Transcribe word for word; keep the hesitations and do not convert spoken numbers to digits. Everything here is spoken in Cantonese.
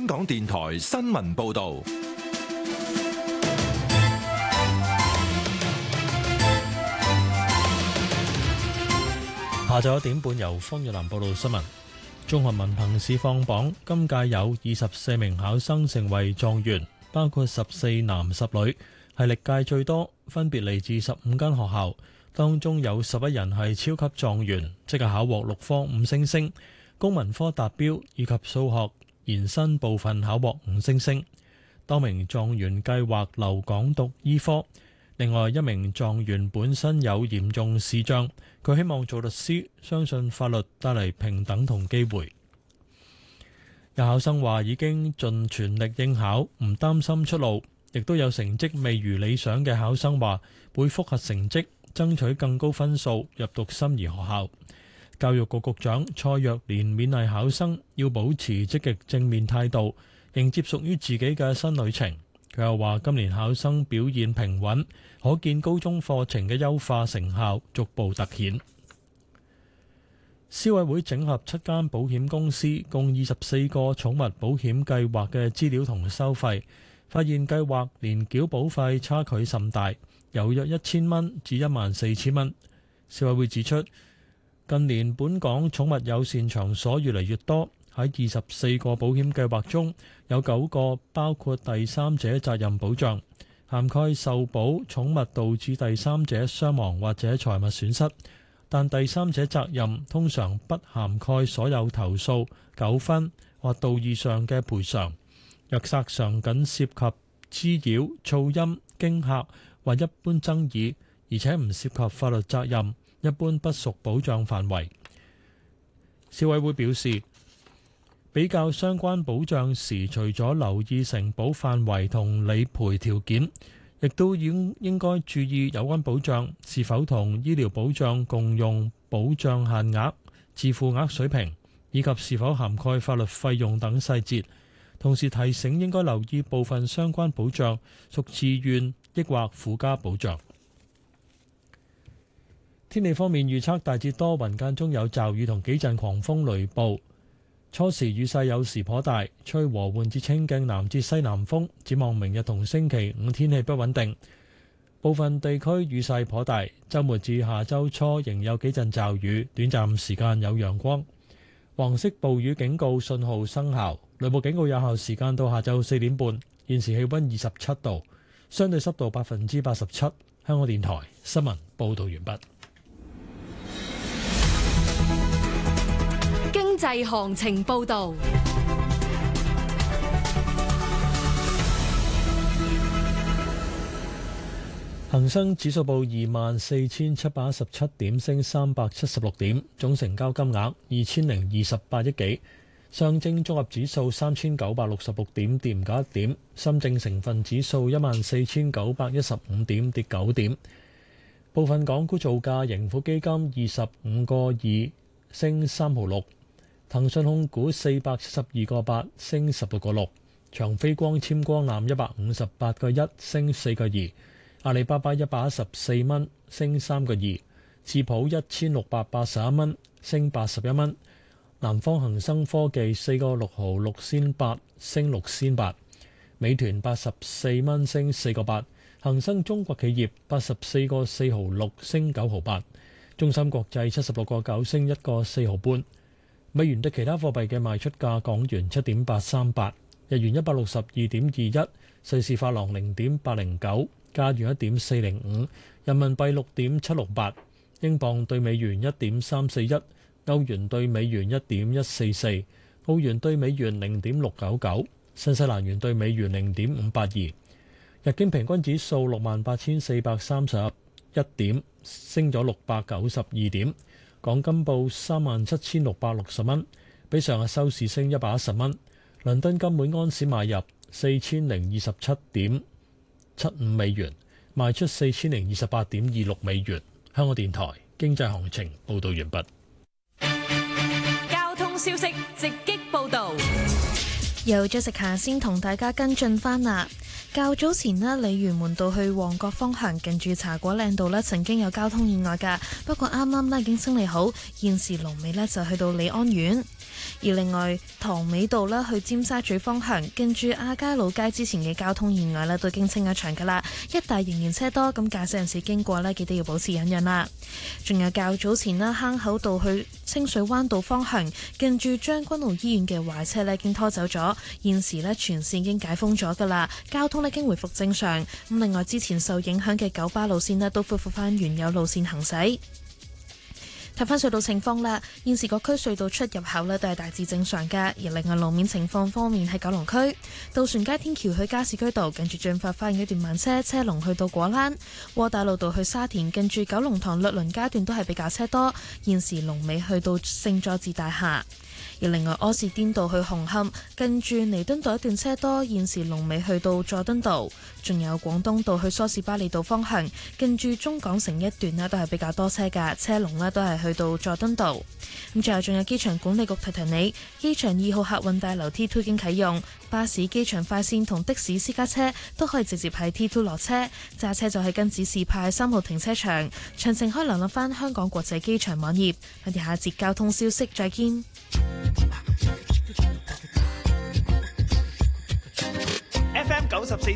香港電台新聞報道。 下晝一點半，由方月蘭報道新聞。中學文憑試放榜，今屆有二十四名考生成為狀元，包括十四男十女，係歷屆最多，分別嚟自十五間學校。當中有十一人係超級狀元，即係考獲六科五星星，公民科達標以及數學延伸部分考獲五星星。多名狀元計劃留港讀醫科。另外一名狀元本身有嚴重視障，佢希望做律師，相信法律帶嚟平等同機會。有考生話已經盡全力應考，唔擔心出路。亦都有成績未如理想嘅考生話會複核成績，爭取更高分數入讀心儀學校。教育局局長蔡若蓮勉勵考生要保持積極正面態度，迎接屬於自己嘅新旅程。佢又話今年考生表現平穩，可見高中課程嘅優化成效逐步突顯。消委會整合七間保險公司共二十四個寵物保險計劃嘅資料同收費，發現計劃年繳保費差距甚大，由約一千蚊至一萬四千蚊。消委會指出，近年本港寵物友善場所越嚟越多，喺二十四個保險計劃中，有九個包括第三者責任保障，涵蓋受保寵物導致第三者傷亡或者財物損失，但第三者責任通常不涵蓋所有投訴、糾紛或道義上嘅賠償。若索償僅涉及滋擾、噪音、驚嚇或一般爭議，而且唔涉及法律責任，一般不屬保障範圍。消委會表示，比較相關保障時，除咗留意承保範圍同理賠條件，亦都應應該注意有關保障是否同醫療保障共用保障限額、自付額水平，以及是否涵蓋法律費用等細節。同時提醒應該留意部分相關保障屬自願抑或附加保障。天氣方面預測大致多雲，間中有驟雨同幾陣狂風雷暴。初時雨勢有時頗大，吹和緩至清勁南至西南風。展望明日同星期五天氣不穩定，部分地區雨勢頗大。週末至下週初仍有幾陣驟雨，短暫時間有陽光。黃色暴雨警告信號生效，雷暴警告有效時間到下晝四點半。現時氣溫二十七度，相對濕度百分之八十七。香港電台新聞報道完畢。 經濟行情報道。 恒生指數報二萬四千七百一十七點，升三百七十六點，總成交金額二千零二十八億幾。上證綜合指數三千九百六十六點，跌唔夠一點。深證成分指數一萬四千九百一十五點，跌九點。部分港股造價，盈富基金二十五個二，升三毫六。騰訊控股四百七十二個八，升十六個六。長飛光纖光纜一百五十八個一，升四個二。阿里巴巴一百一十四蚊，升三個二。智普一千六百八十一蚊，升八十一蚊。南方恒生科技四個六毫六仙八，升六仙八。美團八十四蚊，升四個八。恒生中國企業八十四個四毫六，升九毫八。中芯國際七十六個九，升一個四毫半。美元對其他貨幣嘅賣出價：港元七點八三八，日元一百六十二點二一，瑞士法郎零點八零九。加元一點四零五，人民幣六點七六八，英鎊對美元一點三四一，歐元對美元一點一四四，澳元對美元零點六九九，新西蘭元對美元零點五八二。日經平均指數六萬八千四百三十一點，升咗六百九十二點。港金報三萬七千六百六十蚊，比上日收市升一百一十蚊。倫敦金每安士買入四千零二十七點七五美元，賣出四千零二十八點二六美元。香港電台經濟行情報道完畢。 交通消息直擊報道， 由 Jessica 先同大家跟進翻啦。較早前呢，鯉魚門道去旺角方向近住茶果嶺道呢曾經有交通意外㗎，不過啱啱呢已經清理好，現時龍尾呢就去到利安苑。 而另外，塘尾道咧去尖沙咀方向，近住亞皆老街之前嘅交通意外咧都已經清一場噶啦，一帶仍然車多，咁駕駛人士經過咧記得要保持忍讓啦。仲有較早前啦，坑口道去清水灣道方向，近住將軍澳醫院嘅壞車咧已經拖走咗，現時咧全線已經解封咗噶啦，交通咧已經回復正常。咁另外之前受影響嘅九巴路線咧都恢復翻原有路線行駛。睇翻隧道情況啦，現時各區隧道出入口呢都係大致正常嘅。而另外路面情況方面，喺九龍區渡船街天橋去加士居道近住進發花園一段慢車，車龍去到果欄；窩打老道去沙田近住九龍塘律倫街段都係比較車多，現時龍尾去到聖佐治大廈。而另外柯士甸道去紅磡近住彌敦道一段車多，現時龍尾去到佐敦道。仲有廣東道去梳士巴利道方向近住中港城一段呢都係比較多車㗎，車龍呢都係去到佐敦道。咁最後仲有機場管理局提提你，機場二號客運大樓 T two 已經啟用，巴士、機場快線同的士私家車都可以直接喺 T two 落車，揸車就係跟指示牌三號停車場。詳情可以瀏覽翻香港國際機場網頁。我哋下一節交通消息再見。 F M 九十四